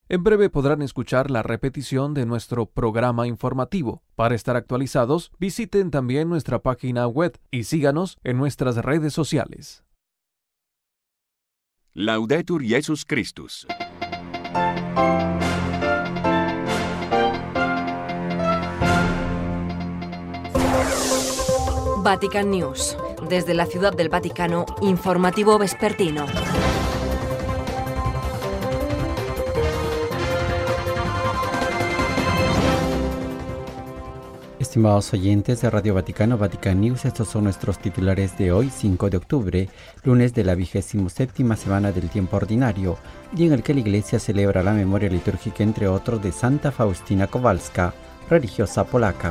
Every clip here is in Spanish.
En breve podrán escuchar la repetición de nuestro programa informativo. Para estar actualizados, visiten también nuestra página web y síganos en nuestras redes sociales. Laudetur Jesus Christus. Vatican News. Desde la Ciudad del Vaticano, informativo vespertino. Estimados oyentes de Radio Vaticano, Vatican News, estos son nuestros titulares de hoy, 5 de octubre, lunes de la 27ª semana del tiempo ordinario, día en el que la Iglesia celebra la memoria litúrgica, entre otros, de Santa Faustina Kowalska, religiosa polaca.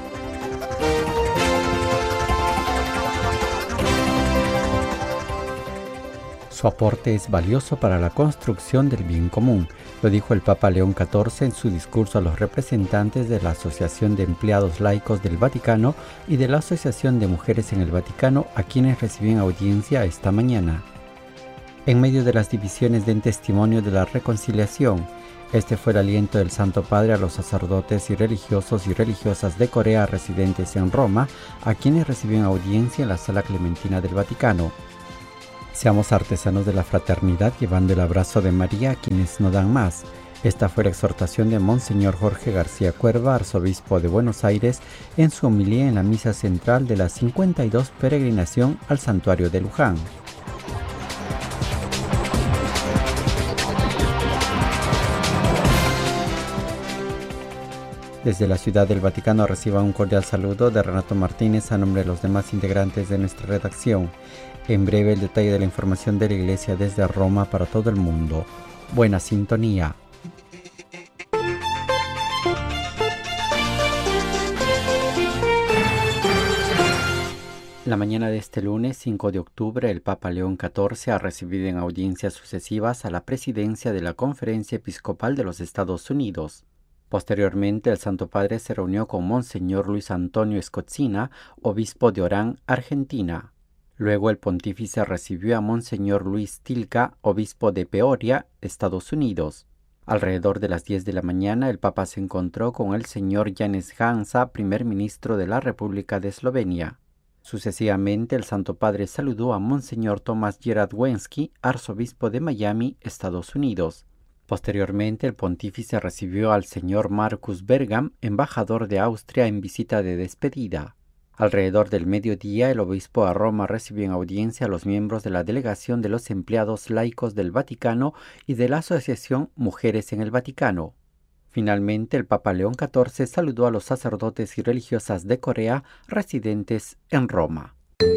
Su aporte es valioso para la construcción del bien común, lo dijo el Papa León XIV en su discurso a los representantes de la Asociación de Empleados Laicos del Vaticano y de la Asociación de Mujeres en el Vaticano, a quienes reciben audiencia esta mañana. En medio de las divisiones den testimonio de la reconciliación. Este fue el aliento del Santo Padre a los sacerdotes y religiosos y religiosas de Corea residentes en Roma, a quienes reciben audiencia en la Sala Clementina del Vaticano. Seamos artesanos de la fraternidad, llevando el abrazo de María a quienes no dan más. Esta fue la exhortación de Monseñor Jorge García Cuerva, arzobispo de Buenos Aires, en su homilía en la misa central de la 52 peregrinación al santuario de Luján. Desde la Ciudad del Vaticano reciba un cordial saludo de Renato Martínez a nombre de los demás integrantes de nuestra redacción. En breve el detalle de la información de la Iglesia desde Roma para todo el mundo. Buena sintonía. La mañana de este lunes 5 de octubre, el Papa León XIV ha recibido en audiencias sucesivas a la presidencia de la Conferencia Episcopal de los Estados Unidos. Posteriormente, el Santo Padre se reunió con Monseñor Luis Antonio Scozzina, obispo de Orán, Argentina. Luego el pontífice recibió a Monseñor Luis Tilca, obispo de Peoria, Estados Unidos. Alrededor de las 10 de la mañana, el Papa se encontró con el señor Janez Janša, primer ministro de la República de Eslovenia. Sucesivamente, el Santo Padre saludó a Monseñor Tomás Gerard Wensky, arzobispo de Miami, Estados Unidos. Posteriormente, el pontífice recibió al señor Marcus Bergam, embajador de Austria, en visita de despedida. Alrededor del mediodía, el obispo a Roma recibió en audiencia a los miembros de la Delegación de los Empleados Laicos del Vaticano y de la Asociación Mujeres en el Vaticano. Finalmente, el Papa León XIV saludó a los sacerdotes y religiosas de Corea residentes en Roma.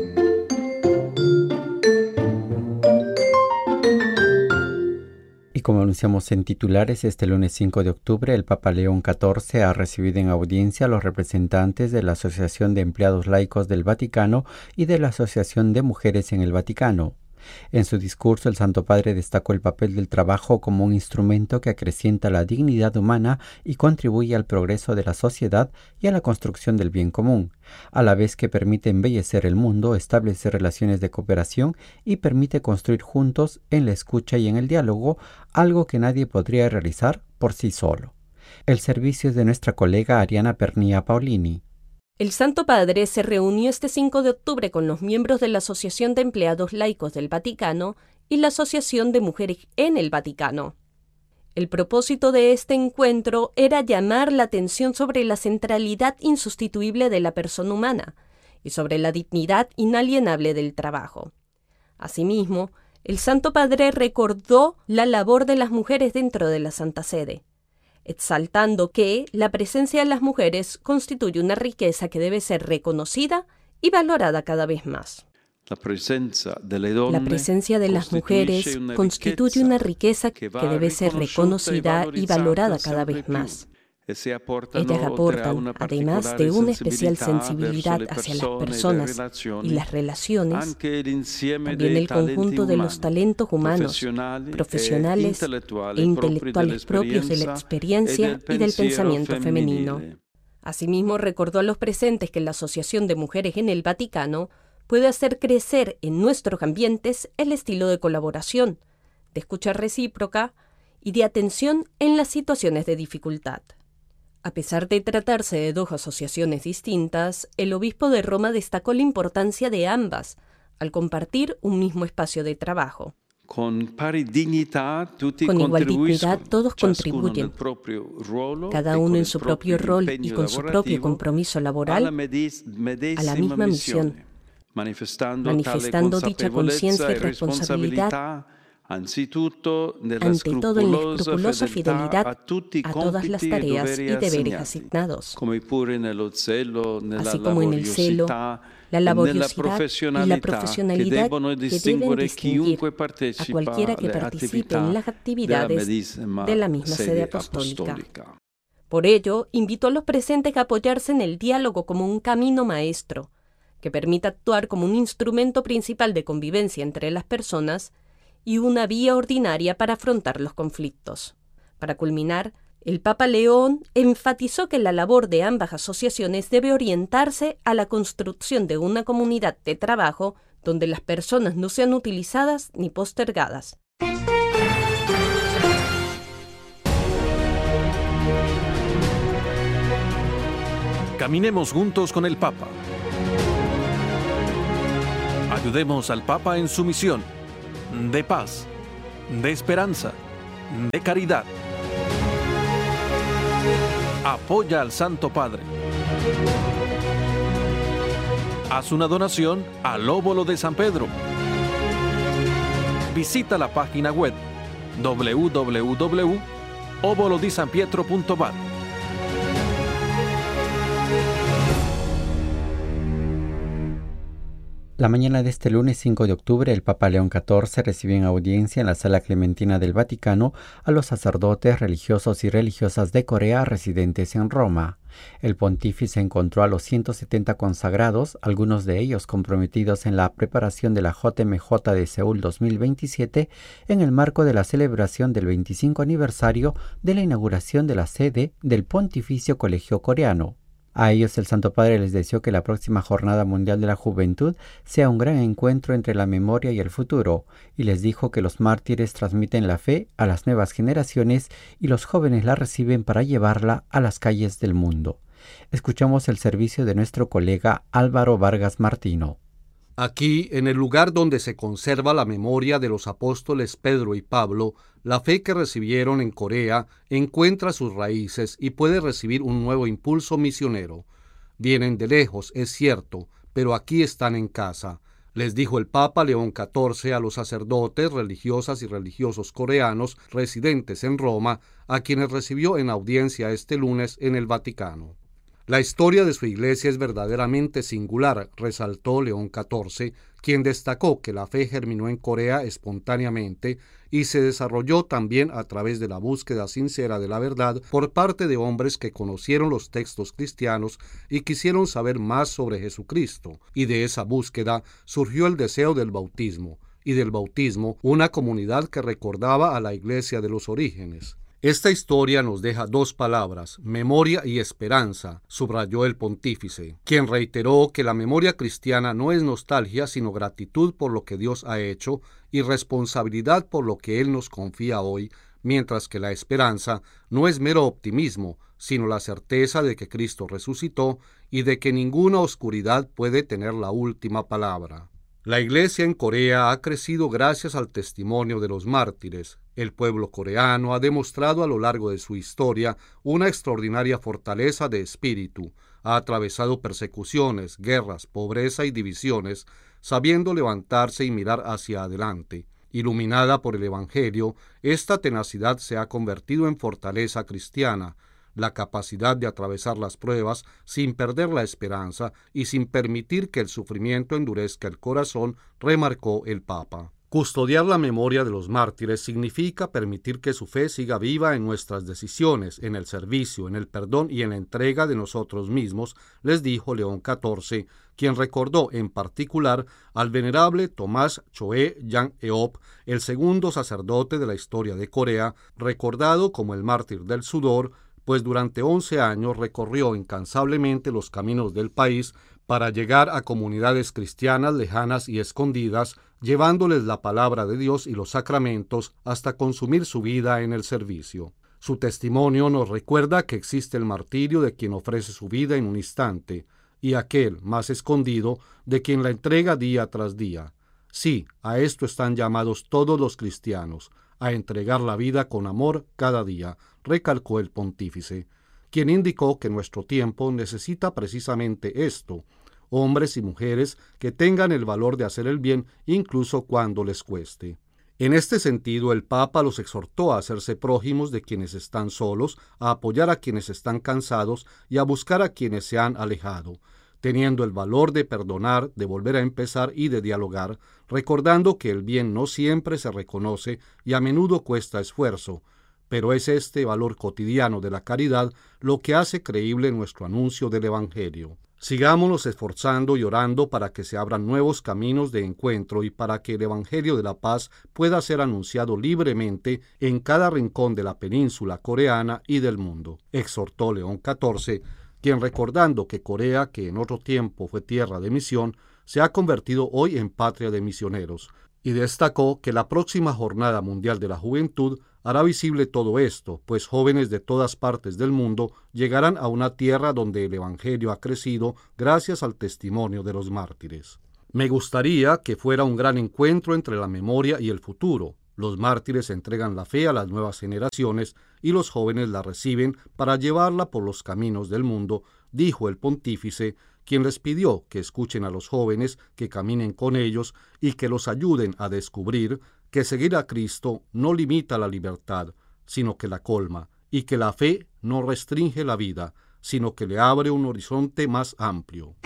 Y como anunciamos en titulares, este lunes 5 de octubre, el Papa León XIV ha recibido en audiencia a los representantes de la Asociación de Empleados Laicos del Vaticano y de la Asociación de Mujeres en el Vaticano. En su discurso, el Santo Padre destacó el papel del trabajo como un instrumento que acrecienta la dignidad humana y contribuye al progreso de la sociedad y a la construcción del bien común, a la vez que permite embellecer el mundo, establecer relaciones de cooperación y permite construir juntos en la escucha y en el diálogo, algo que nadie podría realizar por sí solo. El servicio es de nuestra colega Ariana Pernía Paolini. El Santo Padre se reunió este 5 de octubre con los miembros de la Asociación de Empleados Laicos del Vaticano y la Asociación de Mujeres en el Vaticano. El propósito de este encuentro era llamar la atención sobre la centralidad insustituible de la persona humana y sobre la dignidad inalienable del trabajo. Asimismo, el Santo Padre recordó la labor de las mujeres dentro de la Santa Sede, exaltando que la presencia de las mujeres constituye una riqueza que debe ser reconocida y valorada cada vez más. La presencia de las mujeres constituye una riqueza que debe ser reconocida y valorada cada vez más. Ellas aportan, además de una especial sensibilidad hacia las personas y las relaciones, también el conjunto de los talentos humanos, profesionales e intelectuales propios de la experiencia y del pensamiento femenino. Asimismo, recordó a los presentes que la Asociación de Mujeres en el Vaticano puede hacer crecer en nuestros ambientes el estilo de colaboración, de escucha recíproca y de atención en las situaciones de dificultad. A pesar de tratarse de dos asociaciones distintas, el obispo de Roma destacó la importancia de ambas al compartir un mismo espacio de trabajo. Con igual dignidad todos contribuyen, cada uno en su propio rol y con su propio compromiso laboral, a la misma misión, manifestando dicha conciencia y responsabilidad ante todo en la escrupulosa fidelidad a todas las tareas y deberes asignados, así como en el celo, la laboriosidad y la profesionalidad que deben distinguir a cualquiera que participe en las actividades de la misma sede apostólica. Por ello, invitó a los presentes a apoyarse en el diálogo como un camino maestro, que permita actuar como un instrumento principal de convivencia entre las personas y una vía ordinaria para afrontar los conflictos. Para culminar, el Papa León enfatizó que la labor de ambas asociaciones debe orientarse a la construcción de una comunidad de trabajo donde las personas no sean utilizadas ni postergadas. Caminemos juntos con el Papa. Ayudemos al Papa en su misión de paz, de esperanza, de caridad. Apoya al Santo Padre. Haz una donación al Óbolo de San Pedro. Visita la página web www.obolodisanpietro.va. La mañana de este lunes 5 de octubre, el Papa León XIV recibió en audiencia en la Sala Clementina del Vaticano a los sacerdotes religiosos y religiosas de Corea residentes en Roma. El pontífice encontró a los 170 consagrados, algunos de ellos comprometidos en la preparación de la JMJ de Seúl 2027, en el marco de la celebración del 25 aniversario de la inauguración de la sede del Pontificio Colegio Coreano. A ellos el Santo Padre les deseó que la próxima Jornada Mundial de la Juventud sea un gran encuentro entre la memoria y el futuro, y les dijo que los mártires transmiten la fe a las nuevas generaciones y los jóvenes la reciben para llevarla a las calles del mundo. Escuchamos el servicio de nuestro colega Álvaro Vargas Martino. Aquí, en el lugar donde se conserva la memoria de los apóstoles Pedro y Pablo, la fe que recibieron en Corea encuentra sus raíces y puede recibir un nuevo impulso misionero. Vienen de lejos, es cierto, pero aquí están en casa, les dijo el Papa León XIV a los sacerdotes, religiosas y religiosos coreanos residentes en Roma, a quienes recibió en audiencia este lunes en el Vaticano. La historia de su iglesia es verdaderamente singular, resaltó León XIV, quien destacó que la fe germinó en Corea espontáneamente y se desarrolló también a través de la búsqueda sincera de la verdad por parte de hombres que conocieron los textos cristianos y quisieron saber más sobre Jesucristo, y de esa búsqueda surgió el deseo del bautismo, y del bautismo una comunidad que recordaba a la iglesia de los orígenes. Esta historia nos deja dos palabras, memoria y esperanza, subrayó el pontífice, quien reiteró que la memoria cristiana no es nostalgia, sino gratitud por lo que Dios ha hecho y responsabilidad por lo que Él nos confía hoy, mientras que la esperanza no es mero optimismo, sino la certeza de que Cristo resucitó y de que ninguna oscuridad puede tener la última palabra. La iglesia en Corea ha crecido gracias al testimonio de los mártires. El pueblo coreano ha demostrado a lo largo de su historia una extraordinaria fortaleza de espíritu. Ha atravesado persecuciones, guerras, pobreza y divisiones, sabiendo levantarse y mirar hacia adelante. Iluminada por el Evangelio, esta tenacidad se ha convertido en fortaleza cristiana, la capacidad de atravesar las pruebas sin perder la esperanza y sin permitir que el sufrimiento endurezca el corazón, remarcó el Papa. Custodiar la memoria de los mártires significa permitir que su fe siga viva en nuestras decisiones, en el servicio, en el perdón y en la entrega de nosotros mismos, les dijo León XIV, quien recordó en particular al venerable Tomás Choe Yang-eop, el segundo sacerdote de la historia de Corea, recordado como el mártir del sudor, pues durante 11 años recorrió incansablemente los caminos del país para llegar a comunidades cristianas lejanas y escondidas, llevándoles la palabra de Dios y los sacramentos hasta consumir su vida en el servicio. Su testimonio nos recuerda que existe el martirio de quien ofrece su vida en un instante, y aquel, más escondido, de quien la entrega día tras día. Sí, a esto están llamados todos los cristianos, a entregar la vida con amor cada día, recalcó el pontífice, quien indicó que nuestro tiempo necesita precisamente esto, hombres y mujeres que tengan el valor de hacer el bien incluso cuando les cueste. En este sentido, el Papa los exhortó a hacerse prójimos de quienes están solos, a apoyar a quienes están cansados y a buscar a quienes se han alejado, teniendo el valor de perdonar, de volver a empezar y de dialogar, recordando que el bien no siempre se reconoce y a menudo cuesta esfuerzo, pero es este valor cotidiano de la caridad lo que hace creíble nuestro anuncio del Evangelio. Sigámonos esforzando y orando para que se abran nuevos caminos de encuentro y para que el Evangelio de la Paz pueda ser anunciado libremente en cada rincón de la península coreana y del mundo, exhortó León XIV, quien recordando que Corea, que en otro tiempo fue tierra de misión, se ha convertido hoy en patria de misioneros, y destacó que la próxima Jornada Mundial de la Juventud hará visible todo esto, pues jóvenes de todas partes del mundo llegarán a una tierra donde el Evangelio ha crecido gracias al testimonio de los mártires. Me gustaría que fuera un gran encuentro entre la memoria y el futuro. Los mártires entregan la fe a las nuevas generaciones y los jóvenes la reciben para llevarla por los caminos del mundo, dijo el pontífice, quien les pidió que escuchen a los jóvenes, que caminen con ellos y que los ayuden a descubrir que seguir a Cristo no limita la libertad, sino que la colma, y que la fe no restringe la vida, sino que le abre un horizonte más amplio.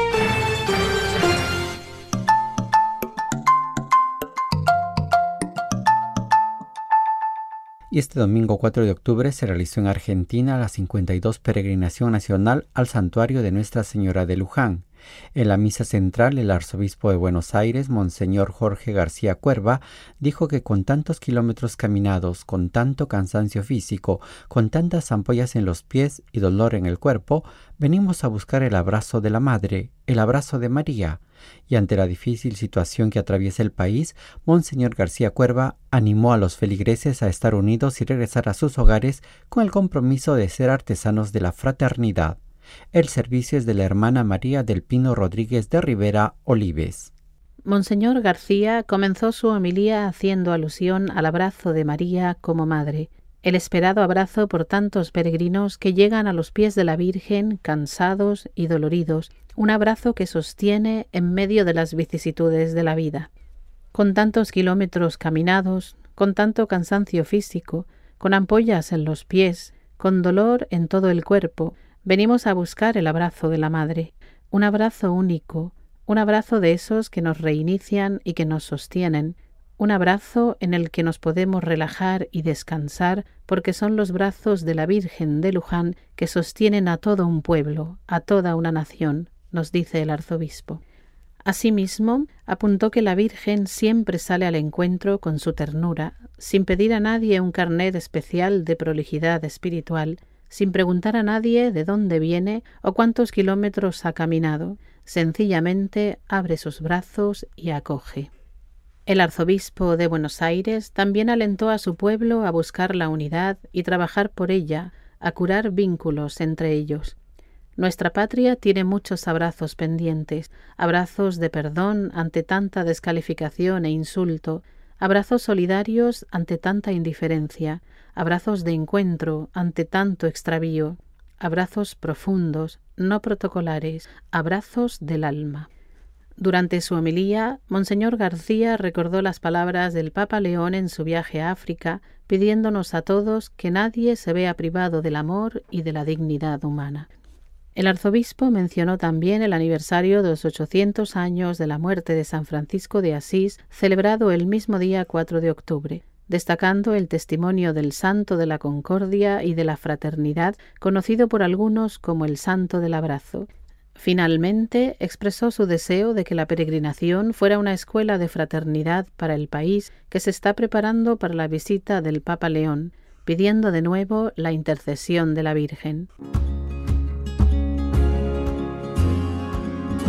Y este domingo 4 de octubre se realizó en Argentina la 52 Peregrinación Nacional al Santuario de Nuestra Señora de Luján. En la misa central, el arzobispo de Buenos Aires, Monseñor Jorge García Cuerva, dijo que con tantos kilómetros caminados, con tanto cansancio físico, con tantas ampollas en los pies y dolor en el cuerpo, venimos a buscar el abrazo de la Madre, el abrazo de María. Y ante la difícil situación que atraviesa el país, Monseñor García Cuerva animó a los feligreses a estar unidos y regresar a sus hogares con el compromiso de ser artesanos de la fraternidad. El servicio es de la hermana María del Pino Rodríguez de Rivera Olives. Monseñor García comenzó su homilía haciendo alusión al abrazo de María como madre, el esperado abrazo por tantos peregrinos que llegan a los pies de la Virgen cansados y doloridos, un abrazo que sostiene en medio de las vicisitudes de la vida. Con tantos kilómetros caminados, con tanto cansancio físico, con ampollas en los pies, con dolor en todo el cuerpo, venimos a buscar el abrazo de la Madre, un abrazo único, un abrazo de esos que nos reinician y que nos sostienen, un abrazo en el que nos podemos relajar y descansar porque son los brazos de la Virgen de Luján que sostienen a todo un pueblo, a toda una nación, nos dice el arzobispo. Asimismo, apuntó que la Virgen siempre sale al encuentro con su ternura, sin pedir a nadie un carnet especial de prolijidad espiritual, sin preguntar a nadie de dónde viene o cuántos kilómetros ha caminado, sencillamente abre sus brazos y acoge. El arzobispo de Buenos Aires también alentó a su pueblo a buscar la unidad y trabajar por ella, a curar vínculos entre ellos. Nuestra patria tiene muchos abrazos pendientes, abrazos de perdón ante tanta descalificación e insulto, abrazos solidarios ante tanta indiferencia, abrazos de encuentro ante tanto extravío, abrazos profundos, no protocolares, abrazos del alma. Durante su homilía, Monseñor García recordó las palabras del Papa León en su viaje a África, pidiéndonos a todos que nadie se vea privado del amor y de la dignidad humana. El arzobispo mencionó también el aniversario de los 800 años de la muerte de San Francisco de Asís, celebrado el mismo día 4 de octubre, destacando el testimonio del Santo de la Concordia y de la Fraternidad, conocido por algunos como el Santo del Abrazo. Finalmente, expresó su deseo de que la peregrinación fuera una escuela de fraternidad para el país que se está preparando para la visita del Papa León, pidiendo de nuevo la intercesión de la Virgen.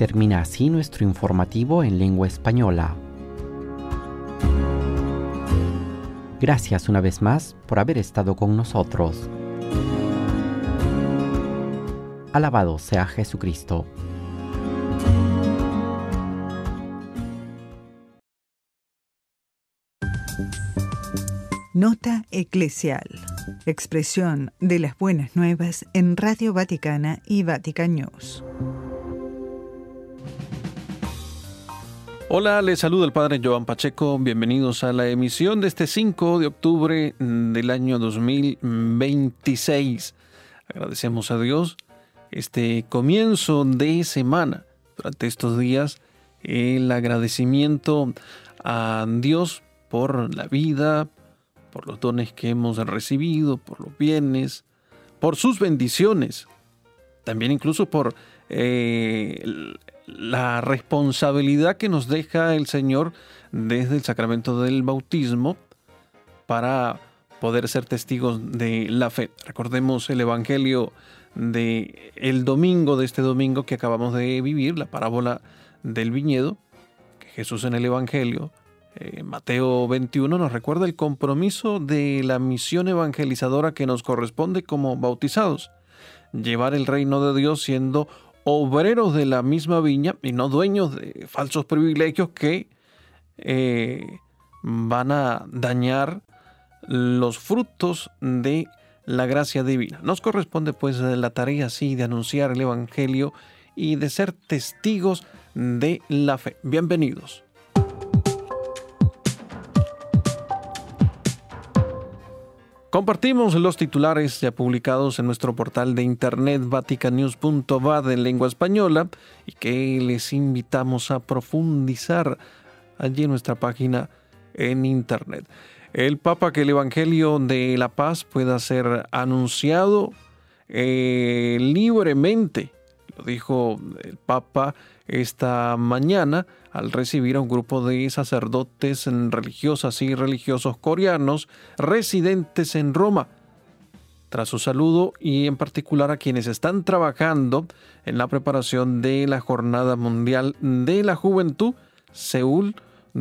Termina así nuestro informativo en lengua española. Gracias una vez más por haber estado con nosotros. Alabado sea Jesucristo. Nota eclesial. Expresión de las buenas nuevas en Radio Vaticana y Vatican News. Hola, les saluda el Padre Joan Pacheco. Bienvenidos a la emisión de este 5 de octubre del año 2026. Agradecemos a Dios este comienzo de semana. Durante estos días, el agradecimiento a Dios por la vida, por los dones que hemos recibido, por los bienes, por sus bendiciones. También incluso por la responsabilidad que nos deja el Señor desde el sacramento del bautismo para poder ser testigos de la fe. Recordemos el Evangelio de este domingo que acabamos de vivir, la parábola del viñedo, que Jesús en el Evangelio, Mateo 21, nos recuerda el compromiso de la misión evangelizadora que nos corresponde como bautizados. Llevar el reino de Dios siendo obreros de la misma viña y no dueños de falsos privilegios que van a dañar los frutos de la gracia divina. Nos corresponde pues la tarea así de anunciar el Evangelio y de ser testigos de la fe. Bienvenidos. Compartimos los titulares ya publicados en nuestro portal de internet vaticannews.va en lengua española y que les invitamos a profundizar allí en nuestra página en internet. El Papa que el Evangelio de la Paz pueda ser anunciado libremente, lo dijo el Papa esta mañana al recibir a un grupo de sacerdotes, religiosas y religiosos coreanos residentes en Roma. Tras su saludo y en particular a quienes están trabajando en la preparación de la Jornada Mundial de la Juventud, Seúl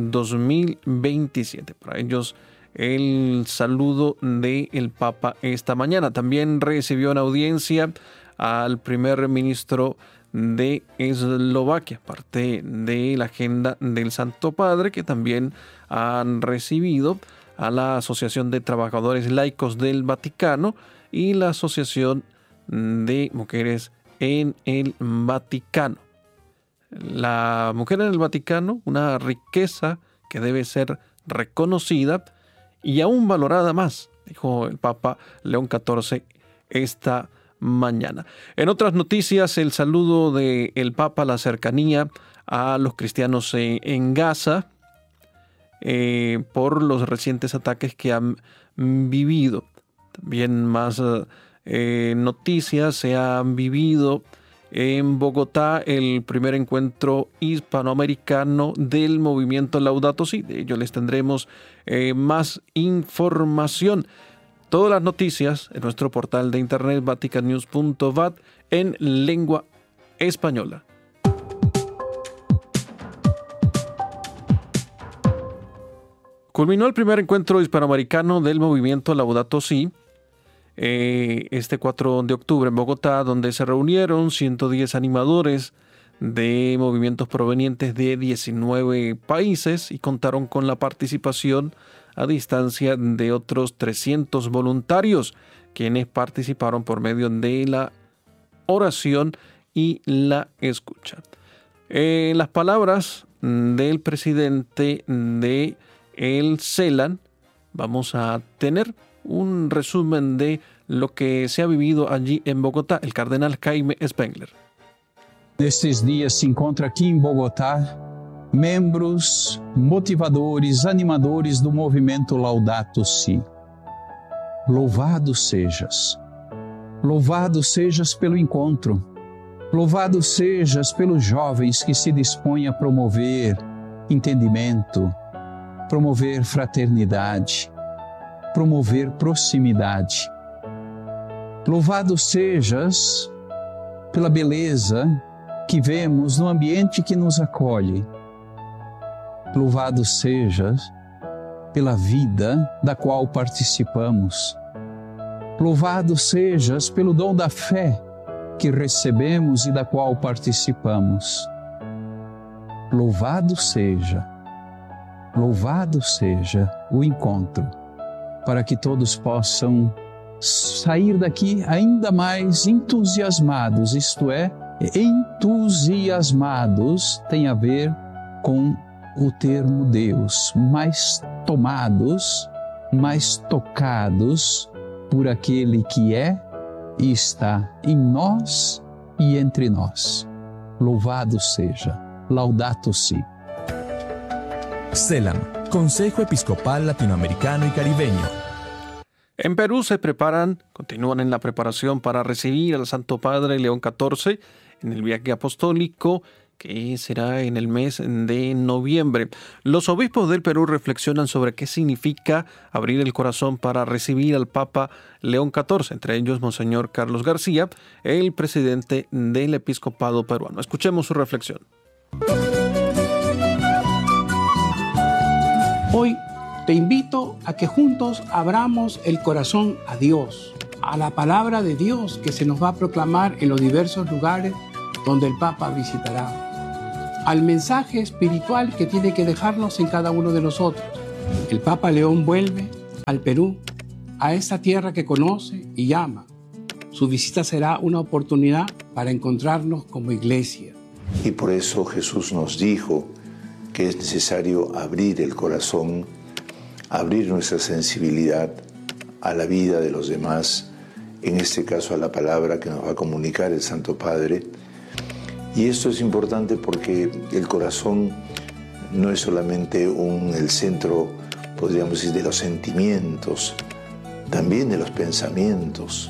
2027. Para ellos, el saludo del Papa esta mañana. También recibió en audiencia al primer ministro de Eslovaquia, parte de la agenda del Santo Padre, que también han recibido a la Asociación de Trabajadores Laicos del Vaticano y la Asociación de Mujeres en el Vaticano. La mujer en el Vaticano, una riqueza que debe ser reconocida y aún valorada más, dijo el Papa León XIV esta mañana. En otras noticias, el saludo del Papa, la cercanía a los cristianos en Gaza por los recientes ataques que han vivido. También más noticias. Se han vivido en Bogotá el primer encuentro hispanoamericano del movimiento Laudato Si. De ello les tendremos más información. Todas las noticias en nuestro portal de internet vaticannews.va en lengua española. Culminó el primer encuentro hispanoamericano del movimiento Laudato Si este 4 de octubre en Bogotá, donde se reunieron 110 animadores de movimientos provenientes de 19 países y contaron con la participación a distancia de otros 300 voluntarios, quienes participaron por medio de la oración y la escucha. Las palabras del presidente de el CELAN, vamos a tener un resumen de lo que se ha vivido allí en Bogotá, el cardenal Jaime Spengler. Nestes dias se encontra aqui em Bogotá membros, motivadores, animadores do movimento Laudato Si. Louvado sejas pelo encontro, louvado sejas pelos jovens que se dispõem a promover entendimento, promover fraternidade, promover proximidade. Louvado sejas pela beleza que vemos no ambiente que nos acolhe. Louvado sejas pela vida da qual participamos. Louvado sejas pelo dom da fé que recebemos e da qual participamos. Louvado seja o encontro, para que todos possam sair daqui ainda mais entusiasmados, isto é, entusiasmados tem a ver com o termo Deus, mais tomados, mais tocados por aquele que é e está em nós e entre nós. Louvado seja, laudato si. CELAM, Consejo Episcopal Latinoamericano y Caribeño. En Perú continúan en la preparación para recibir al Santo Padre León XIV en el viaje apostólico que será en el mes de noviembre. Los obispos del Perú reflexionan sobre qué significa abrir el corazón para recibir al Papa León XIV, entre ellos Monseñor Carlos García, el presidente del episcopado peruano. Escuchemos su reflexión. Hoy te invito a que juntos abramos el corazón a Dios, a la palabra de Dios que se nos va a proclamar en los diversos lugares donde el Papa visitará, al mensaje espiritual que tiene que dejarnos en cada uno de nosotros. El Papa León vuelve al Perú, a esta tierra que conoce y ama. Su visita será una oportunidad para encontrarnos como iglesia. Y por eso Jesús nos dijo que es necesario abrir el corazón, abrir nuestra sensibilidad a la vida de los demás, en este caso a la palabra que nos va a comunicar el Santo Padre. Y esto es importante porque el corazón no es solamente el centro, podríamos decir, de los sentimientos, también de los pensamientos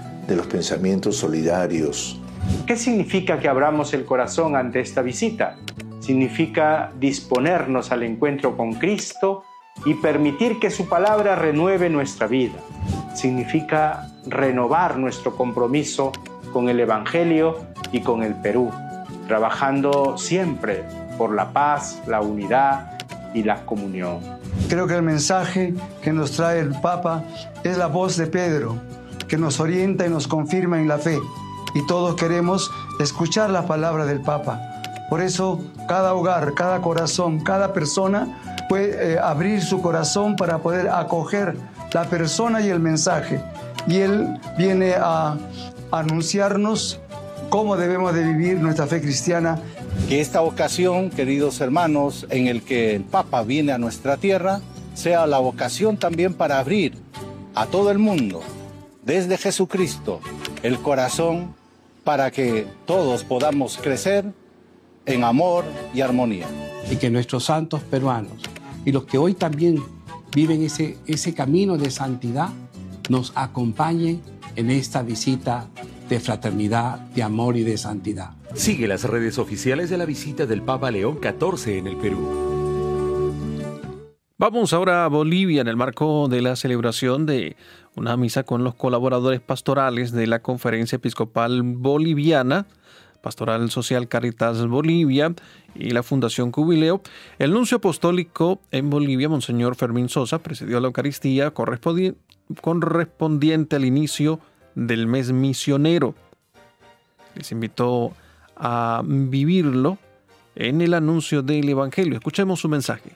solidarios. ¿Qué significa que abramos el corazón ante esta visita? Significa disponernos al encuentro con Cristo y permitir que su palabra renueve nuestra vida. Significa renovar nuestro compromiso con el Evangelio y con el Perú, trabajando siempre por la paz, la unidad y la comunión. Creo que el mensaje que nos trae el Papa es la voz de Pedro, que nos orienta y nos confirma en la fe. Y todos queremos escuchar la palabra del Papa. Por eso, cada hogar, cada corazón, cada persona puede abrir su corazón para poder acoger la persona y el mensaje. Y él viene a anunciarnos cómo debemos de vivir nuestra fe cristiana. Que esta ocasión, queridos hermanos, en el que el Papa viene a nuestra tierra, sea la ocasión también para abrir a todo el mundo, desde Jesucristo, el corazón, para que todos podamos crecer en amor y armonía. Y que nuestros santos peruanos y los que hoy también viven ese camino de santidad nos acompañen en esta visita de fraternidad, de amor y de santidad. Sigue las redes oficiales de la visita del Papa León XIV en el Perú. Vamos ahora a Bolivia en el marco de la celebración de una misa con los colaboradores pastorales de la Conferencia Episcopal Boliviana, Pastoral Social Caritas Bolivia y la Fundación Cubileo. El nuncio apostólico en Bolivia, Monseñor Fermín Sosa, presidió la Eucaristía correspondiente al inicio del mes misionero. Les invitó a vivirlo en el anuncio del Evangelio. Escuchemos su mensaje.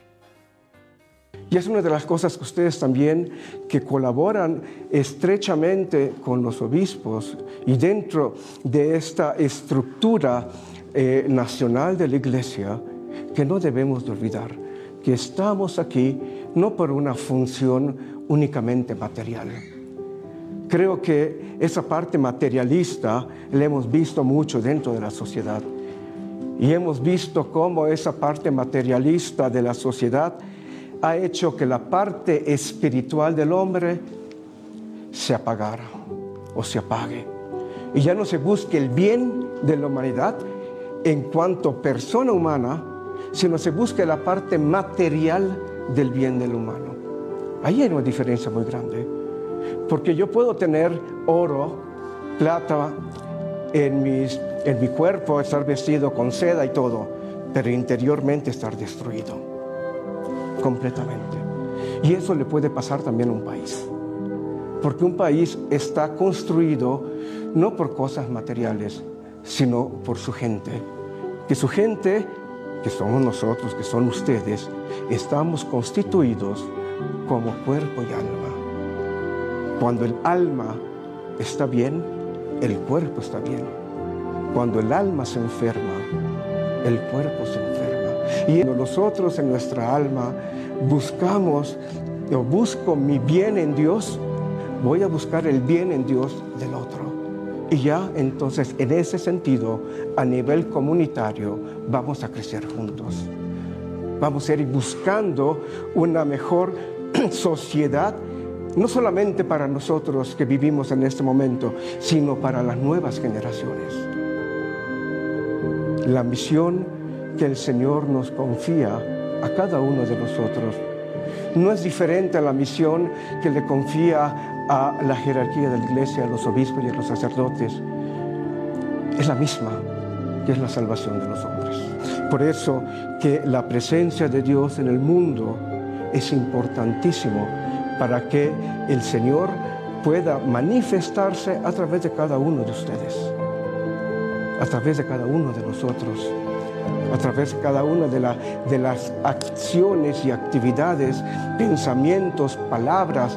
Y es una de las cosas que ustedes también, que colaboran estrechamente con los obispos y dentro de esta estructura nacional de la Iglesia, que no debemos de olvidar, que estamos aquí no por una función únicamente material. Creo que esa parte materialista la hemos visto mucho dentro de la sociedad. Y hemos visto cómo esa parte materialista de la sociedad ha hecho que la parte espiritual del hombre se apagara o se apague. Y ya no se busque el bien de la humanidad en cuanto persona humana, sino se busque la parte material del bien del humano. Ahí hay una diferencia muy grande. Porque yo puedo tener oro, plata en mis en mi cuerpo estar vestido con seda y todo, pero interiormente estar destruido completamente. Y eso le puede pasar también a un país, porque un país está construido no por cosas materiales, sino por su gente. Que su gente, que somos nosotros, que son ustedes, estamos constituidos como cuerpo y alma. Cuando el alma está bien, el cuerpo está bien. Cuando el alma se enferma, el cuerpo se enferma. Y nosotros en nuestra alma busco mi bien en Dios, voy a buscar el bien en Dios del otro. Y ya entonces en ese sentido, a nivel comunitario, vamos a crecer juntos. Vamos a ir buscando una mejor sociedad, no solamente para nosotros que vivimos en este momento, sino para las nuevas generaciones. La misión que el Señor nos confía a cada uno de nosotros no es diferente a la misión que le confía a la jerarquía de la iglesia, a los obispos y a los sacerdotes. Es la misma, que es la salvación de los hombres. Por eso que la presencia de Dios en el mundo es importantísimo para que el Señor pueda manifestarse a través de cada uno de ustedes, a través de cada uno de nosotros, a través de cada una de las acciones y actividades, pensamientos, palabras